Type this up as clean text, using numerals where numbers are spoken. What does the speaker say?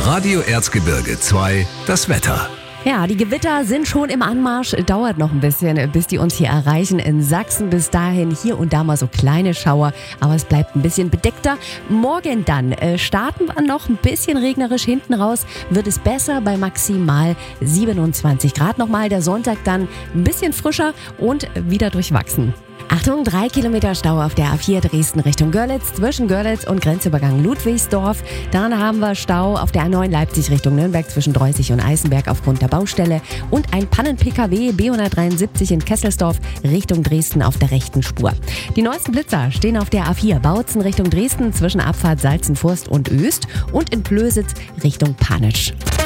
Radio Erzgebirge 2, das Wetter. Ja, die Gewitter sind schon im Anmarsch. Dauert noch ein bisschen, bis die uns hier erreichen in Sachsen. Bis dahin hier und da mal so kleine Schauer, aber es bleibt ein bisschen bedeckter. Morgen dann starten wir noch ein bisschen regnerisch hinten raus. Wird es besser bei maximal 27 Grad. Nochmal der Sonntag dann ein bisschen frischer und wieder durchwachsen. Achtung, 3 Kilometer Stau auf der A4 Dresden Richtung Görlitz, zwischen Görlitz und Grenzübergang Ludwigsdorf. Dann haben wir Stau auf der A9 Leipzig Richtung Nürnberg zwischen Dreußig und Eisenberg aufgrund der Baustelle. Und ein Pannen-PKW B173 in Kesselsdorf Richtung Dresden auf der rechten Spur. Die neuesten Blitzer stehen auf der A4 Bautzen Richtung Dresden zwischen Abfahrt Salzenfurst und Öst und in Plösitz Richtung Panisch.